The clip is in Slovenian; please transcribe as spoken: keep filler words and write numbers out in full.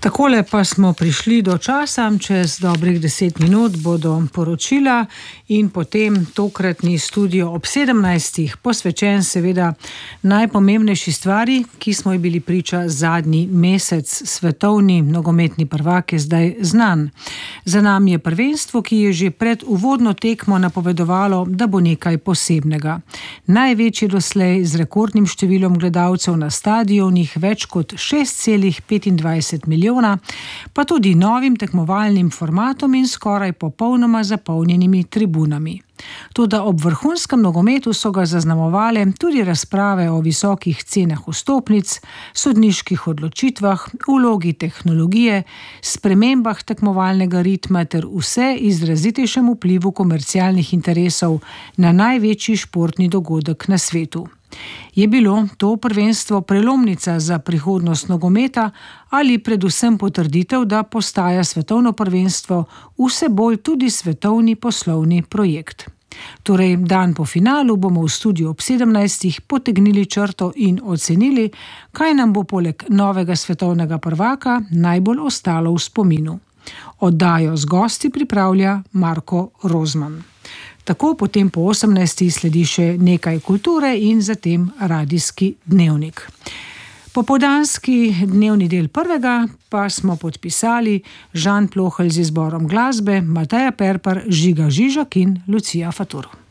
Takole pa smo prišli do časa, čez dobrih deset minut bodo poročila in potem tokratni studio ob sedemnajstih, posvečen seveda najpomembnejši stvari, ki smo ji bili priča zadnji mesec. Svetovni nogometni prvak je zdaj znan. Za nami je prvenstvo, ki je že pred uvodno tekmo napovedovalo, da bo nekaj posebnega. Največji doslej z rekordnim številom gledalcev na stadionih, več kot šest celih petindvajset milijonov, pa tudi novim tekmovalnim formatom in skoraj popolnoma zapolnjenimi tribunami. Toda ob vrhunskem nogometu so ga zaznamovale tudi razprave o visokih cenah vstopnic, sodniških odločitvah, vlogi tehnologije, spremembah tekmovalnega ritma ter vse izrazitejšem vplivu komercialnih interesov na največji športni dogodek na svetu. Je bilo to prvenstvo prelomnica za prihodnost nogometa ali predvsem potrditev, da postaja svetovno prvenstvo vse bolj tudi svetovni poslovni projekt? Torej, dan po finalu bomo v studiu ob sedemnajstih potegnili črto in ocenili, kaj nam bo poleg novega svetovnega prvaka najbolj ostalo v spominu. Oddajo z gosti pripravlja Marko Rozman. Tako potem po osemnajstih sledi še nekaj kulture in zatem radijski dnevnik. Popoldanski dnevni del prvega pa smo podpisali Žan Plohelj z izborom glasbe, Mateja Perpar, Žiga Žižek in Lucija Fatur.